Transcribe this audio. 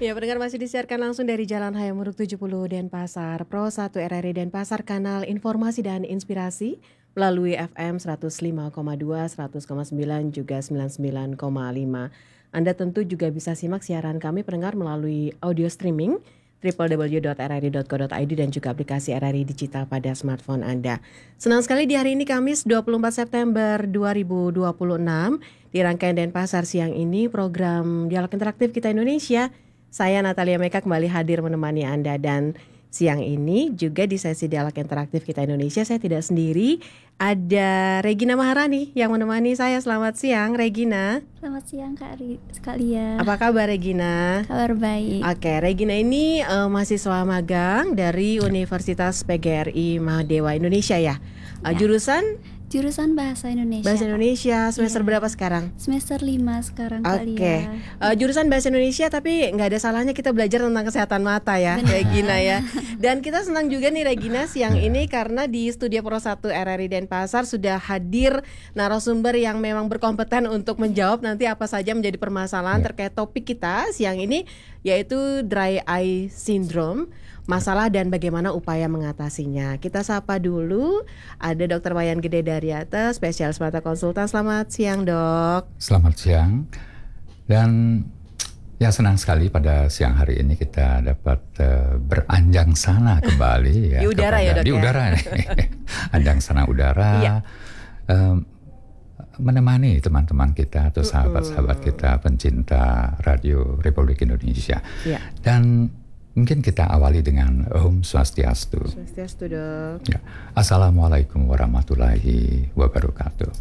Ya, pendengar masih disiarkan langsung dari Jalan Hayam Muruk 70 Denpasar, Pro 1 RRI Denpasar, kanal informasi dan inspirasi melalui FM 105,2, 100,9 juga 99,5. Anda tentu juga bisa simak siaran kami pendengar melalui audio streaming www.rri.co.id dan juga aplikasi RRI Digital pada smartphone Anda. Senang sekali di hari ini Kamis 24 September 2026 di rangkaian Denpasar siang ini program Dialog Interaktif Kita Indonesia. Saya Natalia Meka kembali hadir menemani Anda dan siang ini juga di sesi Dialog Interaktif Kita Indonesia saya tidak sendiri, ada Regina Maharani yang menemani saya. Selamat siang Regina. Selamat siang Kak Lia. Apa kabar Regina? Kabar baik. Oke, Regina ini mahasiswa magang dari Universitas PGRI Mahadéwa Indonesia ya. Jurusan Bahasa Indonesia. Bahasa Indonesia. Semester berapa sekarang? Semester 5 sekarang Kak Lia. Oke. Jurusan Bahasa Indonesia tapi nggak ada salahnya kita belajar tentang kesehatan mata ya. Benar. Regina ya. Dan kita senang juga nih Regina siang ini karena di Studio Pro 1 RRI Denpasar sudah hadir narasumber yang memang berkompeten untuk menjawab nanti apa saja menjadi permasalahan terkait topik kita siang ini, yaitu dry eye syndrome, masalah dan bagaimana upaya mengatasinya. Kita sapa dulu, ada Dr. Wayan Gede Daryata, spesialis mata konsultan. Selamat siang dok. Selamat siang. Dan ya senang sekali pada siang hari ini kita dapat beranjang sana kembali ya. Di udara ya dok. Di udara nih. Anjang sana udara. Menemani teman-teman kita atau sahabat-sahabat kita pencinta Radio Republik Indonesia. Dan mungkin kita awali dengan Om Swastiastu. Swastiastu dok. Ya. Assalamualaikum warahmatullahi wabarakatuh.